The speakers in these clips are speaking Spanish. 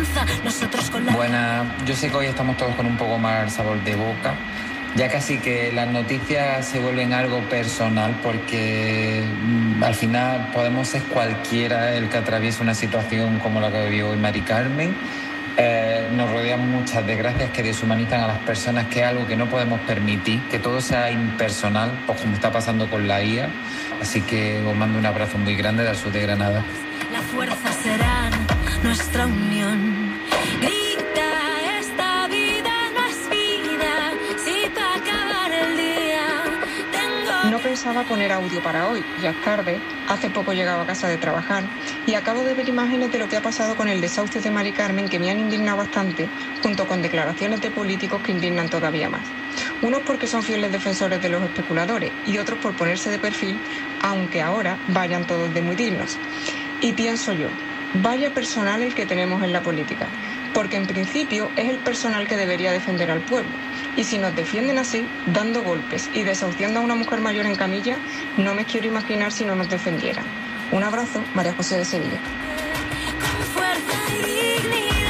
esperanza, nosotros con la... Buenas, yo sé que hoy estamos todos con un poco más sabor de boca, ya casi que las noticias se vuelven algo personal porque al final podemos ser cualquiera el que atraviese una situación como la que vivió hoy Mari Carmen. Nos rodean muchas desgracias que deshumanizan a las personas, que es algo que no podemos permitir, que todo sea impersonal, pues como está pasando con la IA. Así que os mando un abrazo muy grande del sur de Granada. La fuerza será nuestra unión. Grita, esta vida no es vida, si para acabar el día tengo... No pensaba poner audio para hoy, ya es tarde, hace poco llegaba a casa de trabajar y acabo de ver imágenes de lo que ha pasado con el desahucio de Mari Carmen, que me han indignado bastante, junto con declaraciones de políticos que indignan todavía más. Unos porque son fieles defensores de los especuladores y otros por ponerse de perfil, aunque ahora vayan todos de muy dignos. Y pienso yo, vaya personal el que tenemos en la política, porque en principio es el personal que debería defender al pueblo. Y si nos defienden así, dando golpes y desahuciando a una mujer mayor en camilla, no me quiero imaginar si no nos defendieran. Un abrazo, María José de Sevilla. Con fuerza y dignidad.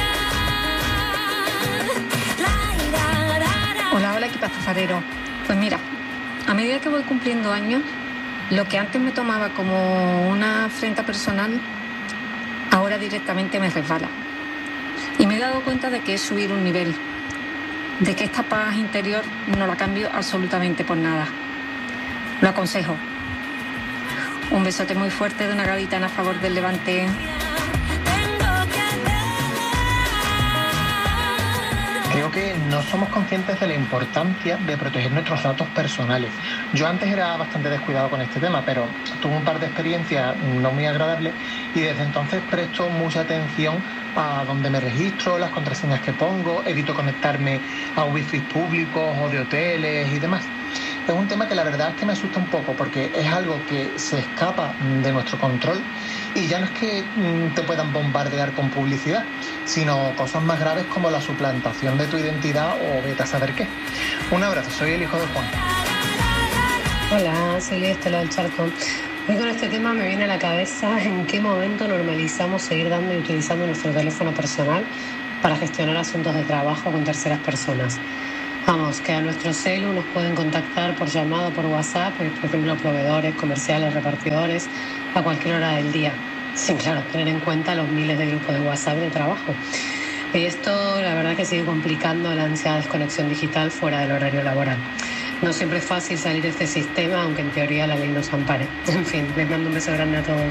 Hola, equipazo farero. Pues mira, a medida que voy cumpliendo años, lo que antes me tomaba como una afrenta personal, ahora directamente me resbala. Y me he dado cuenta de que es subir un nivel, de que esta paz interior no la cambio absolutamente por nada. Lo aconsejo. Un besote muy fuerte de una gaditana a favor del Levante. Creo que no somos conscientes de la importancia de proteger nuestros datos personales. Yo antes era bastante descuidado con este tema, pero tuve un par de experiencias no muy agradables y desde entonces presto mucha atención a dónde me registro, las contraseñas que pongo, evito conectarme a wifi públicos o de hoteles y demás. Es un tema que la verdad es que me asusta un poco porque es algo que se escapa de nuestro control y ya no es que te puedan bombardear con publicidad, sino cosas más graves como la suplantación de tu identidad o vete a saber qué. Un abrazo, soy el hijo de Juan. Hola, soy Estela del Charco. Hoy con este tema me viene a la cabeza en qué momento normalizamos seguir dando y utilizando nuestro teléfono personal para gestionar asuntos de trabajo con terceras personas. Vamos, que a nuestro celu nos pueden contactar por llamado, por WhatsApp, por ejemplo, proveedores, comerciales, repartidores, a cualquier hora del día. Sin, claro, tener en cuenta los miles de grupos de WhatsApp de trabajo. Y esto, la verdad, que sigue complicando la ansiada desconexión digital fuera del horario laboral. No siempre es fácil salir de este sistema, aunque en teoría la ley nos ampare. En fin, les mando un beso grande a todos.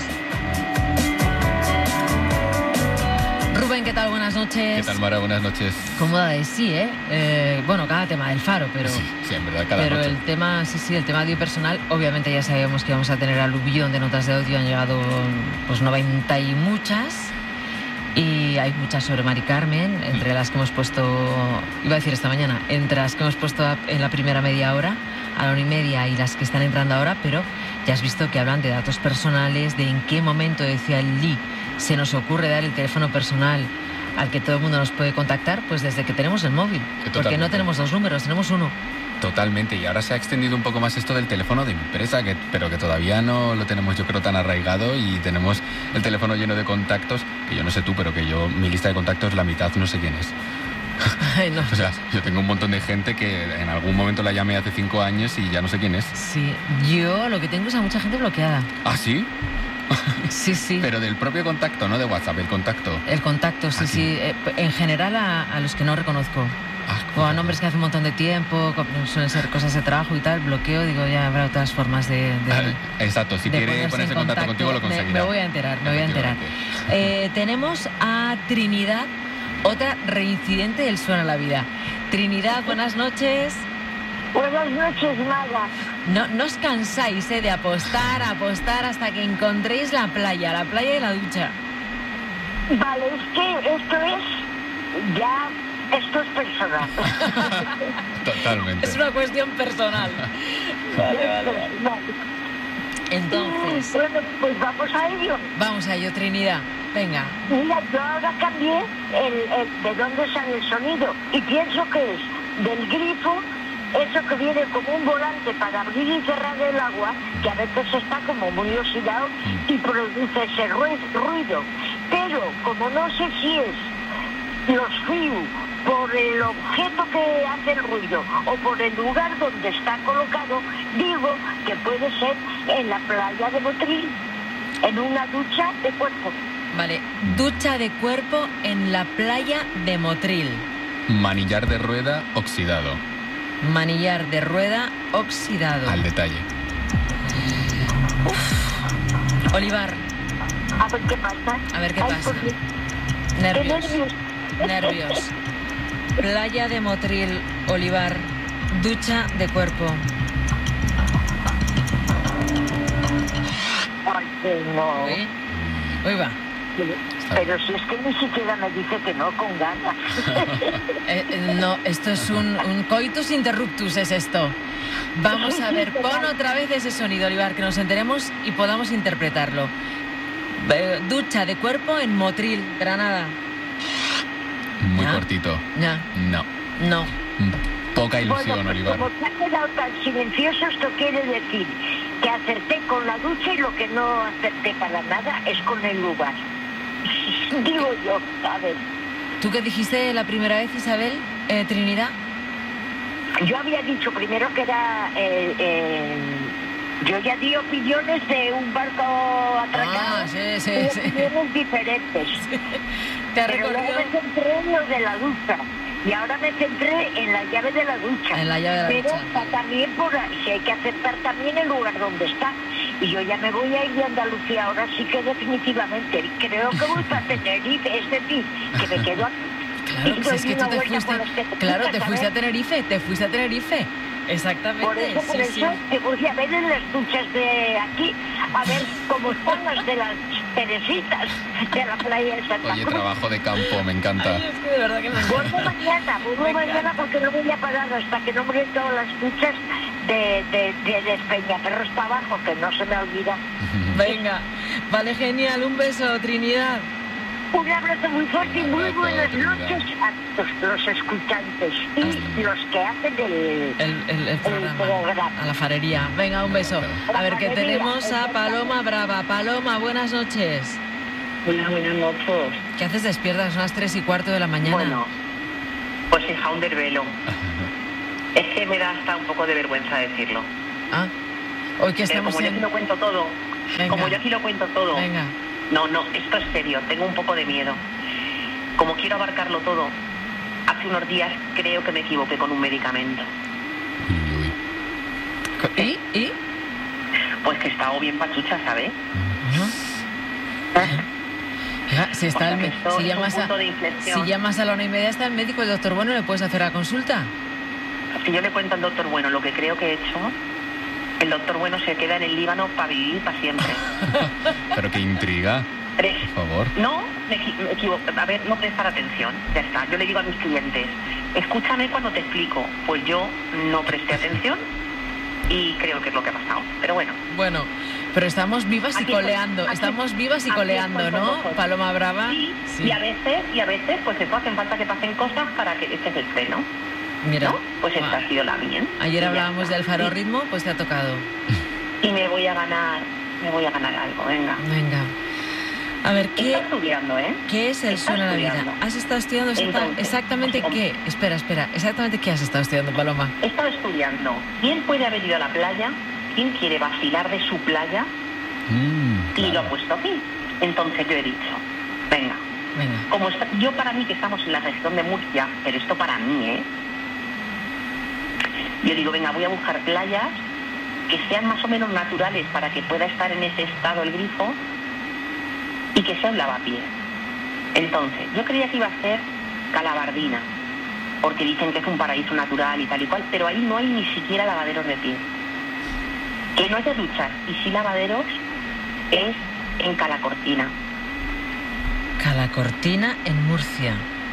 Rubén, ¿qué tal? Buenas noches. ¿Qué tal, Mara? Buenas noches. Cómoda de sí, ¿eh? Bueno, cada tema del Faro, pero... Sí, en verdad, cada pero noche. el tema, el tema de audio personal, obviamente ya sabíamos que íbamos a tener aluvión de notas de audio, han llegado pues 90 y muchas, y hay muchas sobre Mari Carmen, entre las que hemos puesto, iba a decir esta mañana, entre las que hemos puesto en la primera media hora, a la 1:30 y las que están entrando ahora, pero ya has visto que hablan de datos personales, de en qué momento, decía el Lee, se nos ocurre dar el teléfono personal al que todo el mundo nos puede contactar, pues desde que tenemos el móvil. Porque no tenemos dos números, tenemos uno. Totalmente, y ahora se ha extendido un poco más esto del teléfono de empresa, pero que todavía no lo tenemos, yo creo, tan arraigado, y tenemos el teléfono lleno de contactos, que yo no sé tú, pero que yo, mi lista de contactos, la mitad no sé quién es. Ay, no. O sea, yo tengo un montón de gente que en algún momento la llamé hace 5 años y ya no sé quién es. Sí, yo lo que tengo es a mucha gente bloqueada. ¿Ah, sí? Sí, sí. Pero del propio contacto, no de WhatsApp, el contacto. El contacto, sí, sí. En general a los que no reconozco. O a nombres que hace un montón de tiempo, suelen ser cosas de trabajo y tal, bloqueo, digo, ya habrá otras formas de exacto, si quiere ponerse en contacto contigo lo conseguirá. Me voy a enterar. Tenemos a Trinidad, otra reincidente del Suena la Vida. Trinidad, buenas noches. Buenas noches, Mara. No os cansáis de apostar hasta que encontréis la playa y la ducha. Vale, es que esto es personal. Totalmente. Es una cuestión personal. Vale. Entonces... Bueno, pues vamos a ello. Vamos a ello, Trinidad. Venga. Mira, yo ahora cambié de dónde sale el sonido y pienso que es del grifo, eso que viene como un volante para abrir y cerrar el agua, que a veces está como muy oxidado y produce ese ruido. Pero como no sé si es los fío por el objeto que hace el ruido o por el lugar donde está colocado, digo que puede ser en la playa de Motril, en una ducha de cuerpo. Vale, ducha de cuerpo en la playa de Motril. Manillar de rueda oxidado. Manillar de rueda oxidado. Al detalle. Olivar. A ver qué pasa. A ver qué Ay, pasa. porque- Nervios. qué nervios. Nervios. Playa de Motril, Olivar. Ducha de cuerpo. Ay, que no. Uy, va. Pero si es que ni siquiera me dice que no con ganas. No, esto es un coitus interruptus, es esto. Vamos a ver, pon otra vez ese sonido, Olivar, que nos enteremos y podamos interpretarlo. Ducha de cuerpo en Motril, Granada. Muy ¿Ya? cortito. Ya. No. Poca ilusión, Bueno, pues Olivar. como se ha quedado tan silencioso, esto quiere decir que acerté con la ducha y lo que no acerté para nada es con el lugar. Digo yo, a ver. ¿Tú qué dijiste la primera vez, Isabel? Trinidad. Yo había dicho primero que era... yo ya di opiniones de un barco atracado. Ah, sí. Opiniones diferentes. Te ha Pero luego recorrido. me centré en lo de la ducha. Y ahora me centré en la llave de la ducha. En la llave de la Pero ducha. está también por ahí, si hay que aceptar también el lugar donde está. Y yo ya me voy a ir de Andalucía ahora sí que definitivamente. Creo que voy para Tenerife, es decir, que me quedo aquí. Claro, Y si es doy que una tú te vuelta fuiste. por los que Claro, te fuiste a ¿sabes? Tenerife. Exactamente. Por eso que voy a ver en las duchas de aquí, a ver cómo están las de las Teresitas de la playa de Santa Oye, Cruz. trabajo de campo, me encanta. Ay, es que de verdad que me Vuelvo mañana porque no voy a parar hasta que no me den todas las duchas de Peñaperros para abajo, que no se me olvida. Venga, vale, genial. Un beso, Trinidad. Un abrazo muy fuerte y muy abrazo, buenas Trinidad. noches a todos los escuchantes y los que hacen El programa. A la farería. Venga, un beso. A ver, que tenemos a Paloma Brava. Paloma, buenas noches. Hola, buenas noches. ¿Qué haces despierta? Son las 3:15 de la mañana. Bueno, pues hija, un desvelo. Es que me da hasta un poco de vergüenza decirlo. Ah, hoy que Pero estamos como yo aquí en... lo cuento todo, Venga. No, esto es serio, tengo un poco de miedo. Como quiero abarcarlo todo, hace unos días creo que me equivoqué con un medicamento. Uy. ¿Y? Pues que estaba bien pachucha, ¿sabes? Mira, si está O sea, que esto si es un llamas punto de inflexión. si llamas a la 1:30 está el médico, el doctor Bueno, ¿le puedes hacer la consulta? Si yo le cuento al doctor Bueno lo que creo que he hecho, el doctor Bueno se queda en el Líbano para vivir para siempre. Pero qué intriga. Por favor. No, me equivoco. A ver, no prestar atención. Ya está. Yo le digo a mis clientes, escúchame cuando te explico. Pues yo no presté atención y creo que es lo que ha pasado. Pero bueno. Bueno, pero estamos vivas y Aquí coleando. estoy, Estamos vivas y aquí coleando, estoy con ¿no? vosotros. Paloma Brava. Sí. Y a veces, pues eso, hacen falta que pasen cosas para que eches el freno. Mira. ¿No? Pues esta ha sido la bien. Ayer Y ya hablábamos está. del faro ritmo, pues te ha tocado. Y me voy a ganar algo, venga. Venga. A ver, Está estudiando, ¿eh? ¿qué es el Está sueño de la vida? estudiando. ¿Has estado estudiando Entonces, exactamente qué? Espera. ¿Exactamente qué has estado estudiando, Paloma? He estado estudiando. ¿Quién puede haber ido a la playa? ¿Quién quiere vacilar de su playa? Y lo ha puesto aquí. Entonces yo he dicho, venga. Como yo para mí que estamos en la región de Murcia, pero esto para mí, ¿eh? Yo digo, venga, voy a buscar playas que sean más o menos naturales para que pueda estar en ese estado el grifo y que sea un lavapiés. Entonces, yo creía que iba a ser Calabardina, porque dicen que es un paraíso natural y tal y cual, pero ahí no hay ni siquiera lavaderos de pies. Que no haya duchas y sí lavaderos es en Calacortina. Calacortina, en Murcia.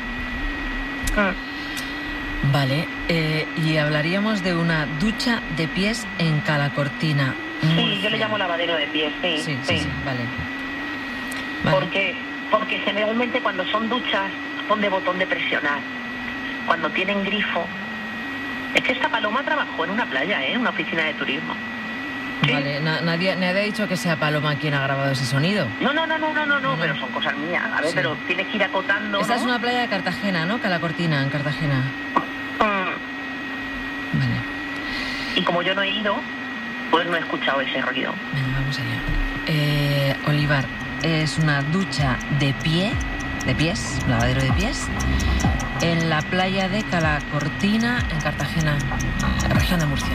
Vale, y hablaríamos de una ducha de pies en Calacortina. Sí, yo le llamo lavadero de pies, sí. Vale. Porque generalmente cuando son duchas son de botón de presionar. Cuando tienen grifo... Es que esta Paloma trabajó en una playa, ¿eh? Una oficina de turismo. Vale, nadie ha dicho que sea Paloma quien ha grabado ese sonido. No, pero son cosas mías. A ver, sí. Pero tienes que ir acotando, Esta ¿no? es una playa de Cartagena, ¿no? Calacortina, en Cartagena. Vale. Y como yo no he ido, pues no he escuchado ese ruido. Venga, vamos allá. Olivar, es una ducha de pies, un lavadero de pies, en la playa de Calacortina, en Cartagena, región de Murcia.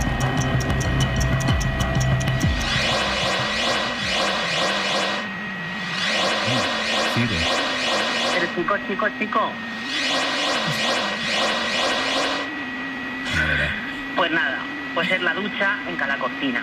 Pero chico. Pues nada, pues es la ducha en Calacortina.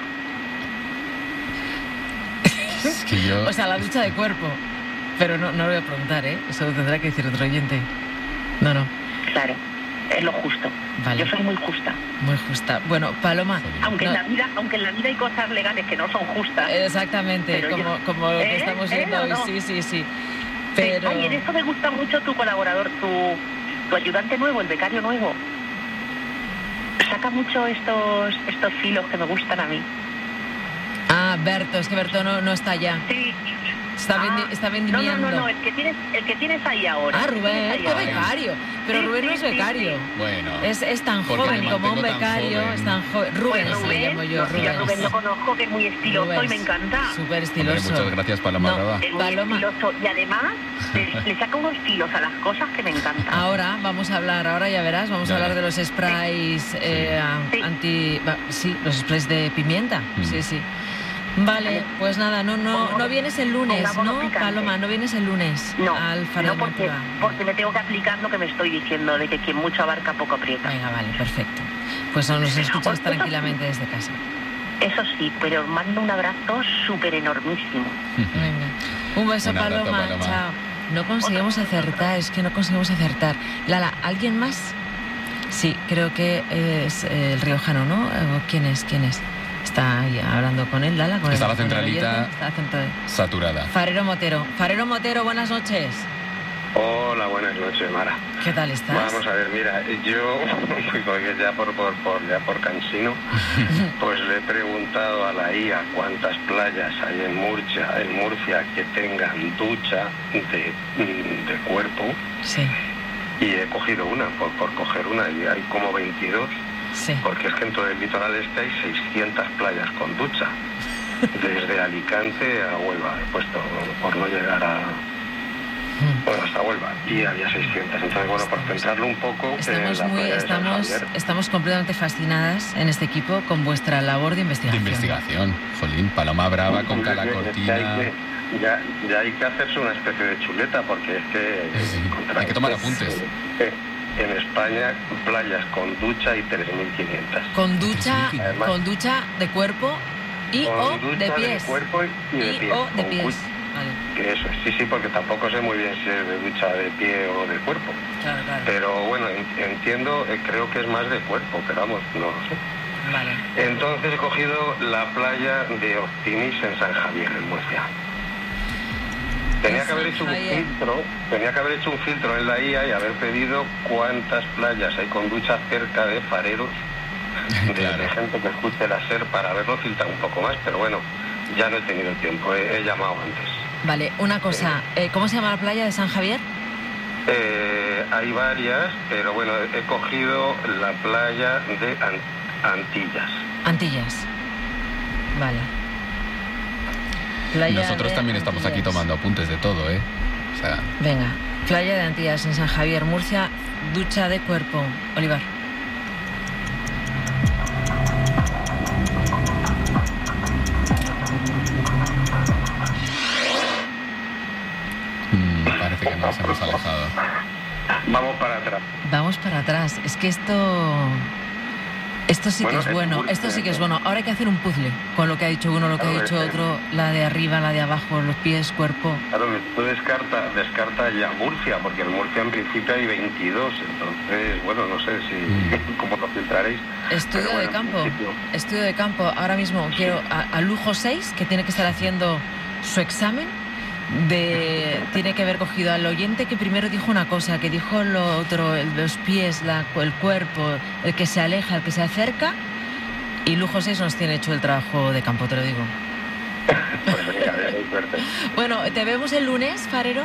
Es que yo... O sea, la ducha de cuerpo. Pero no lo voy a preguntar, ¿eh? Eso lo tendrá que decir otro oyente. No. Claro, es lo justo. Vale. Yo soy muy justa. Muy justa. Bueno, Paloma... Aunque en la vida hay cosas legales que no son justas. Exactamente, como lo que estamos viendo hoy. No? Sí. Pero... Ay, en esto me gusta mucho tu colaborador, tu ayudante nuevo, el becario nuevo. Saca mucho estos filos que me gustan a mí. Ah, Berto, es que Berto no está allá. Sí. Está vendimiando. No, el que tienes ahí ahora. Ah, Rubén, qué becario. Pero Rubén no es becario. Sí. Bueno. Es tan joven como un becario. Es tan joven. Rubén, pues se le llamo yo. Rubén. Rubén lo conozco, que es muy estiloso Rubén, y me encanta. Súper estiloso. Hombre, muchas gracias, Paloma. Es muy estiloso y además le saca unos filos a las cosas que me encantan. Ahora vamos a hablar, ya verás, vamos a hablar de los sprays los sprays de pimienta. Sí. Vale, pues nada, no vienes el lunes, ¿no, Paloma? No vienes el lunes al Faro de Moncloa. Porque me tengo que aplicar lo que me estoy diciendo, de que quien mucho abarca poco aprieta. Venga, vale, perfecto. Pues nos escuchas tranquilamente desde casa. Eso sí, pero os mando un abrazo súper enormísimo. Venga, un beso, Paloma. Chao. No conseguimos acertar. Lala, ¿alguien más? Sí, creo que es el riojano, ¿no? ¿Quién es? Está ahí hablando con él, Lala. Está la centralita saturada. Farero Motero, buenas noches. Hola, buenas noches, Mara. ¿Qué tal estás? Vamos a ver, mira, yo, porque ya por cansino, pues le he preguntado a la IA cuántas playas hay en Murcia que tengan ducha de cuerpo. Sí. Y he cogido una, por coger una, y hay como 22. Sí. Porque es que en todo el litoral este hay 600 playas con ducha. Desde Alicante a Huelva. He puesto por no llegar hasta Huelva. Y había 600. Entonces, bueno, por centrarlo un poco estamos completamente fascinadas en este equipo con vuestra labor de investigación. Jolín, Paloma Brava con Calacortina. Ya hay que hacerse una especie de chuleta, porque es que... hay que tomar apuntes. En España, playas con ducha y 3.500. Con ducha de cuerpo o de pies. De cuerpo y de pies. O de pies. Vale. Que eso, sí, porque tampoco sé muy bien si es de ducha de pie o de cuerpo. Claro. Pero bueno, entiendo, creo que es más de cuerpo, pero vamos, no lo sé. Vale. Entonces he cogido la playa de Optimis en San Javier, en Murcia. Tenía que haber hecho un filtro en la IA y haber pedido cuántas playas hay con ducha cerca de fareros, de gente que escuche la SER, para haberlo filtrado un poco más, pero bueno, ya no he tenido tiempo, he llamado antes. Vale, una cosa, ¿cómo se llama la playa de San Javier? Hay varias, pero bueno, he cogido la playa de Antillas. Vale. Nosotros también estamos aquí tomando apuntes de todo, ¿eh? O sea... Venga, playa de Antillas en San Javier, Murcia, ducha de cuerpo. Olivar. Parece que nos hemos alejado. Vamos para atrás. Es que esto sí que es bueno, Ahora hay que hacer un puzzle con lo que ha dicho uno, lo que ha dicho otro, la de arriba, la de abajo, los pies, cuerpo. Claro, tú descarta ya Murcia, porque en Murcia en principio hay 22, entonces, bueno, no sé cómo lo filtraréis. Estudio de campo. Ahora mismo quiero a Lujo 6, que tiene que estar haciendo su examen. Tiene que haber cogido al oyente que primero dijo una cosa, que dijo lo otro, los pies, el cuerpo, el que se aleja, el que se acerca, Y Lujo 6 nos tiene hecho el trabajo de campo, te lo digo. Pues venga, suerte. Bueno, ¿te vemos el lunes, Farero?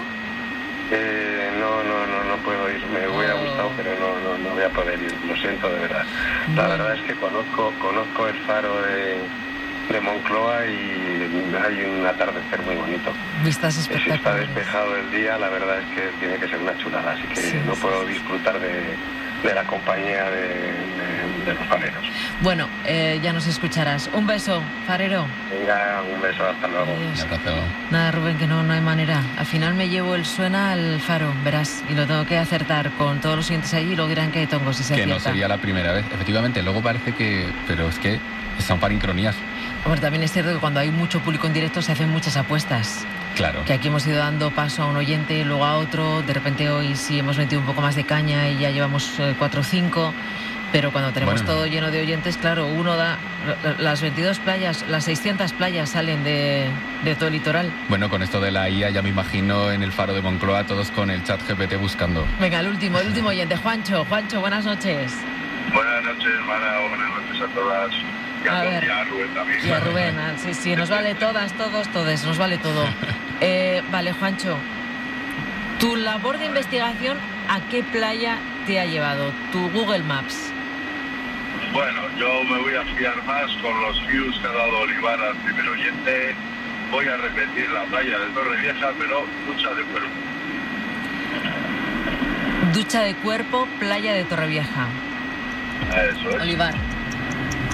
No puedo ir. Me hubiera gustado, pero no voy a poder ir. Lo siento, de verdad. La verdad es que conozco el faro de Moncloa y hay un atardecer muy bonito. Vistas espectaculares. Si está despejado el día, la verdad es que tiene que ser una chulada, así que no puedo disfrutar de la compañía de los fareros. Bueno, ya nos escucharás. Un beso, Farero. Venga, un beso, hasta luego. Nada, Rubén, que no hay manera. Al final me llevo el suena al faro, verás, y lo tengo que acertar con todos los siguientes allí y luego dirán que tongo si se acierta. Que no sería la primera vez. Efectivamente, luego parece que... Pero es que son parincronías. Hombre, también es cierto que cuando hay mucho público en directo se hacen muchas apuestas. Claro. Que aquí hemos ido dando paso a un oyente, luego a otro. De repente hoy sí hemos metido un poco más de caña y ya llevamos 4 o 5. Pero cuando tenemos todo lleno de oyentes, claro, uno da... Las 22 playas, las 600 playas salen de todo el litoral. Bueno, con esto de la IA ya me imagino en el faro de Moncloa todos con el chat GPT buscando. Venga, el último oyente. Juancho, buenas noches. Buenas noches, hermana. Buenas noches a todas. Y a Rubén también. Y a Rubén, sí, nos vale todos, nos vale todo. Vale, Juancho, tu labor de investigación, ¿a qué playa te ha llevado? Tu Google Maps. Bueno, yo me voy a fiar más con los views que ha dado Olivar al primer oyente. Voy a repetir la playa de Torrevieja, pero ducha de cuerpo. Ducha de cuerpo, playa de Torrevieja. Eso es. Olivar.